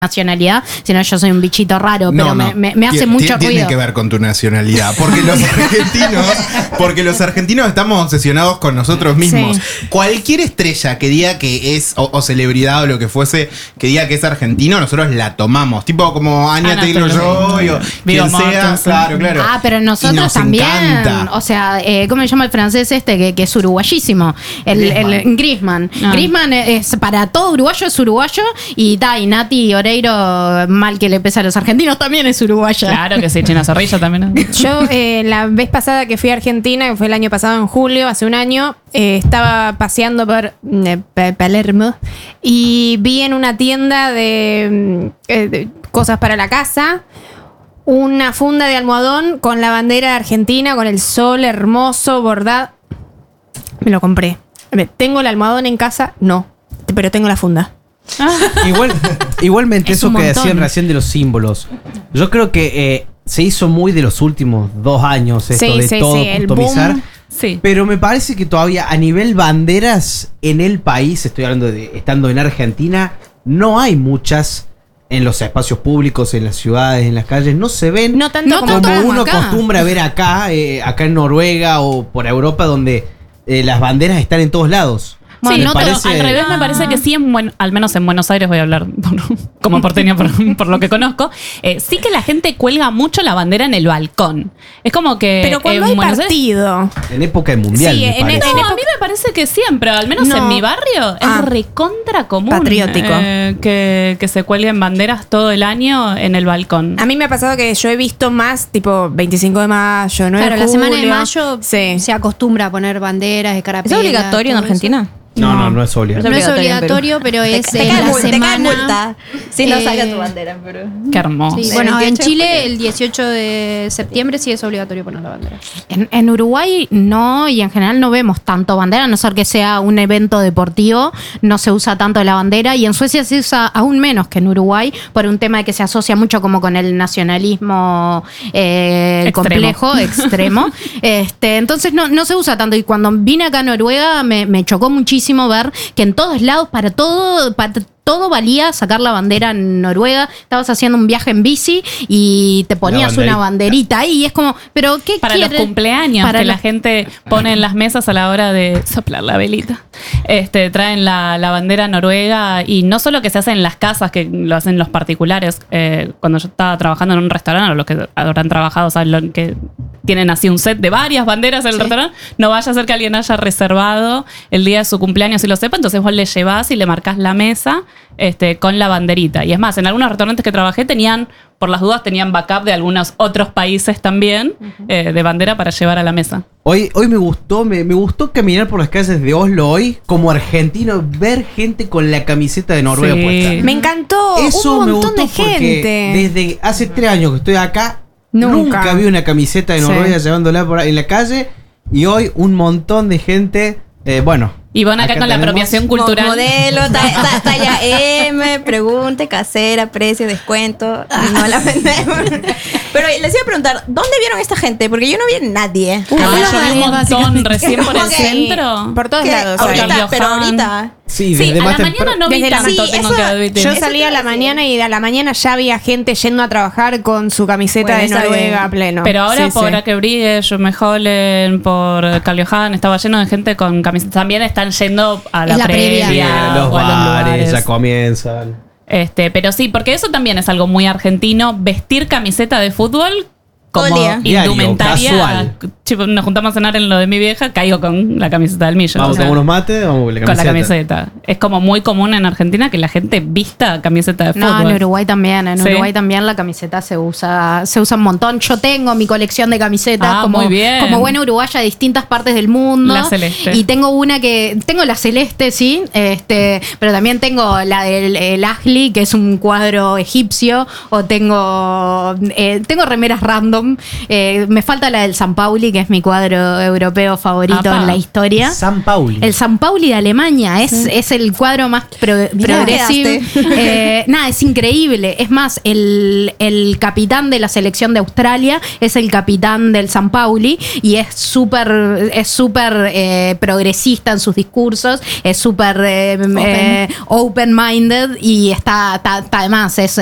nacionalidad, sino yo soy un bichito raro, pero me hace mucho ruido. Tiene que ver con tu nacionalidad, porque los argentinos estamos obsesionados con nosotros mismos. Sí. Cualquier estrella que diga que es, o celebridad o lo que fuese, que diga que es argentino, nosotros la tomamos. Tipo como Anya Taylor-Joy o quien sea. Claro. Ah, pero nosotros también. Encanta. O sea, ¿cómo se llama el francés que es uruguayísimo? El Griezmann. Griezmann es para todo uruguayo, es uruguayo. Y Nati Oreiro, mal que le pesa a los argentinos, también es uruguaya. Claro que sí, China Zorrilla también. Yo la vez pasada que fui a Argentina, que fue el año pasado en julio, hace un año, estaba paseando por Palermo y vi en una tienda de cosas para la casa una funda de almohadón con la bandera argentina, con el sol hermoso, bordado. Me lo compré. ¿Tengo el almohadón en casa? No, pero tengo la funda. Igualmente eso que decían recién de los símbolos, yo creo que se hizo muy de los últimos 2 años esto todo customizar, pero me parece que todavía a nivel banderas en el país, estoy hablando de estando en Argentina, no hay muchas en los espacios públicos, en las ciudades, en las calles, no se ven como uno acostumbra a ver acá en Noruega o por Europa, donde las banderas están en todos lados. Sí, no, pero al revés me parece que sí, al menos en Buenos Aires, voy a hablar como porteña por lo que conozco, sí que la gente cuelga mucho la bandera en el balcón. Es como que... Pero cuando hay partido. En época de mundial, sí, a mí me parece que siempre, al menos en mi barrio, es recontra común. Patriótico. Que se cuelguen banderas todo el año en el balcón. A mí me ha pasado que yo he visto más, tipo 25 de mayo, 9 de julio. Claro, la semana de mayo se acostumbra a poner banderas, escarapelas. ¿Es obligatorio en Argentina? No es obligatorio. No es obligatorio, pero es la semana. Si no saca tu bandera, pero... Qué hermoso. Sí, bueno, en Chile el 18 de septiembre sí es obligatorio poner la bandera. En Uruguay no, y en general no vemos tanto bandera, a no ser que sea un evento deportivo, no se usa tanto la bandera, y en Suecia se usa aún menos que en Uruguay, por un tema de que se asocia mucho como con el nacionalismo complejo, extremo. Entonces no se usa tanto, y cuando vine acá a Noruega me chocó muchísimo ver que en todos lados, para todo valía sacar la bandera en Noruega. Estabas haciendo un viaje en bici y te ponías una banderita ahí, y es como, ¿pero qué para quiere? Los cumpleaños que la gente pone en las mesas a la hora de soplar la velita. Traen la bandera noruega, y no solo que se hace en las casas, que lo hacen los particulares. Cuando yo estaba trabajando en un restaurante, o los que habrán trabajado saben que tienen así un set de varias banderas en el restaurante, no vaya a ser que alguien haya reservado el día de su cumpleaños y lo sepa, entonces vos le llevás y le marcás la mesa con la banderita. Y es más, en algunos restaurantes que trabajé por las dudas, tenían backup de algunos otros países también, de bandera para llevar a la mesa. Hoy me gustó caminar por las calles de Oslo hoy, como argentino, ver gente con la camiseta de Noruega puesta. Me encantó, eso un montón de gente. Desde hace 3 años que estoy acá, nunca vi una camiseta de Noruega llevándola en la calle, y hoy un montón de gente, y van acá con la apropiación cultural. Modelo, talla M, pregunte, casera, precio, descuento. No la vendemos. Pero les iba a preguntar, ¿dónde vieron esta gente? Porque yo no vi a nadie. Yo vi un montón recién por el centro. Por todos lados. Pero ahorita. Sí, a la mañana no vi tanto, tengo que admitir. Yo salí a la mañana, y a la mañana ya había gente yendo a trabajar con su camiseta de Noruega a pleno. Pero ahora por Akebrige, Holland, por Karl Johan, estaba lleno de gente con camisetas. También están yendo a la previa. Los bares ya comienzan. Pero sí, porque eso también es algo muy argentino, vestir camiseta de fútbol como indumentaria. Nos juntamos a cenar en lo de mi vieja, caigo con la camiseta del Millo. Vamos a unos mates, vamos con la camiseta. Con la camiseta. Es como muy común en Argentina que la gente vista camiseta de fútbol. No, en Uruguay también. Uruguay también la camiseta se usa un montón. Yo tengo mi colección de camisetas como buena uruguaya de distintas partes del mundo. La celeste. Y tengo tengo la celeste, sí, pero también tengo la del Ahly, que es un cuadro egipcio, o tengo remeras random. Me falta la del San Pauli, que es mi cuadro europeo favorito en la historia. San Pauli. El San Pauli de Alemania es el cuadro más progresivo. Nada, es increíble. Es más, el capitán de la selección de Australia es el capitán del San Pauli y es súper progresista en sus discursos, es súper open-minded y está además es